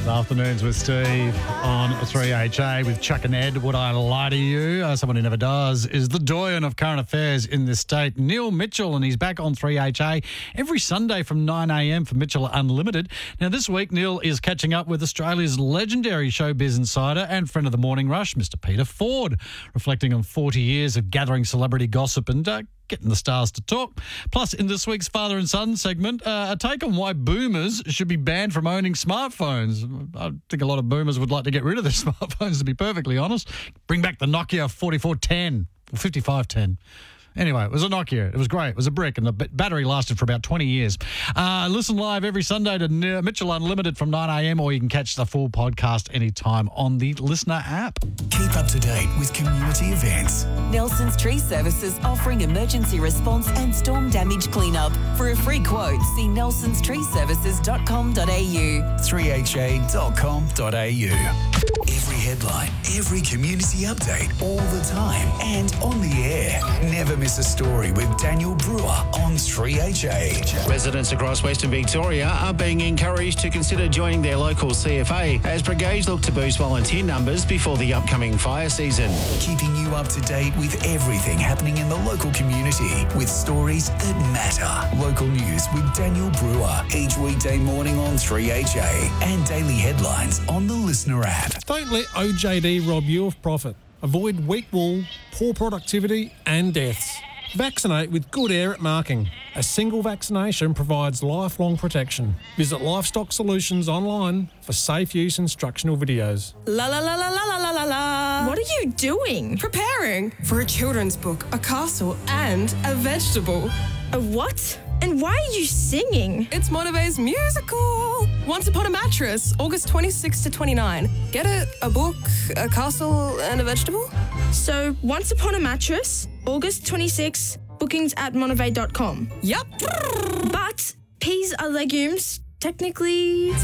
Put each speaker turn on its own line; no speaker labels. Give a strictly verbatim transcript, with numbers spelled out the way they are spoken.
Afternoons with Steve on three H A with Chuck and Ed. Would I lie to you? Uh, someone who never does is the doyen of current affairs in this state, Neil Mitchell, and he's back on three H A every Sunday from nine a m for Mitchell Unlimited. Now, this week, Neil is catching up with Australia's legendary showbiz insider and friend of the Morning Rush, Mister Peter Ford, reflecting on forty years of gathering celebrity gossip and uh, getting the stars to talk. Plus, in this week's Father and Son segment, uh, a take on why boomers should be banned from owning smartphones. I think a lot of boomers would like to get rid of their smartphones, to be perfectly honest. Bring back the Nokia forty-four ten or fifty-five ten. Anyway, it was a Nokia. It was great. It was a brick, and the battery lasted for about twenty years. Uh, listen live every Sunday to Mitchell Unlimited from nine a m, or you can catch the full podcast anytime on the Listener app.
Keep up to date with community events.
Nelson's Tree Services offering emergency response and storm damage cleanup. For a free quote, see nelsons tree services dot com dot a u.
three h a dot com dot a u. Every headline, every community update, all the time, and on the air. Never miss a story with Daniel Brewer on three H A.
Residents across Western Victoria are being encouraged to consider joining their local C F A as brigades look to boost volunteer numbers before the upcoming fire season.
Keeping you up to date with everything happening in the local community with stories that matter. Local news with Daniel Brewer each weekday morning on three H A and daily headlines on the Listener app.
Don't let O J D rob you of profit. Avoid weak wool, poor productivity and deaths. Vaccinate with Good Air at Marking. A single vaccination provides lifelong protection. Visit Livestock Solutions online for safe use instructional videos.
La la la la la la la la la.
What are you doing?
Preparing for a children's book, a castle, and a vegetable.
A what? And why are you singing?
It's Motivate's musical. Once Upon a Mattress, August twenty-sixth to twenty-ninth. Get it? A book, a castle, and a vegetable?
So, Once Upon a Mattress, August twenty-sixth, bookings at motivate dot com.
Yep.
But peas are legumes, technically.